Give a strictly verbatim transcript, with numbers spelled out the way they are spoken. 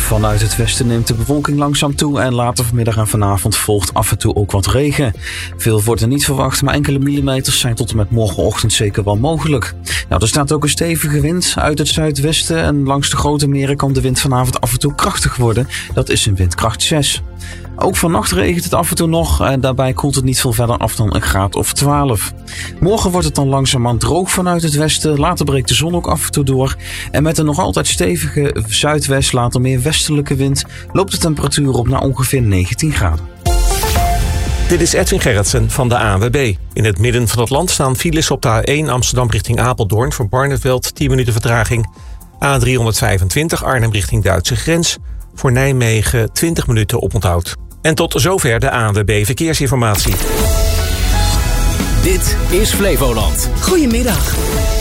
Vanuit het westen neemt de bewolking langzaam toe en later vanmiddag en vanavond volgt af en toe ook wat regen. Veel wordt er niet verwacht, maar enkele millimeters zijn tot en met morgenochtend zeker wel mogelijk. Nou, er staat ook een stevige wind uit het zuidwesten en langs de grote meren kan de wind vanavond af en toe krachtig worden. Dat is een windkracht zes. Ook vannacht regent het af en toe nog en daarbij koelt het niet veel verder af dan een graad of twaalf. Morgen wordt het dan langzaamaan droog vanuit het westen, later breekt de zon ook af en toe door. En met een nog altijd stevige zuidwest, later meer westelijke wind, loopt de temperatuur op naar ongeveer negentien graden. Dit is Edwin Gerritsen van de A N W B. In het midden van het land staan files op de A één Amsterdam richting Apeldoorn voor Barneveld, tien minuten vertraging. A driehonderdvijfentwintig Arnhem richting Duitse grens. Voor Nijmegen twintig minuten oponthoud. En tot zover de A N W B Verkeersinformatie. Dit is Flevoland. Goedemiddag.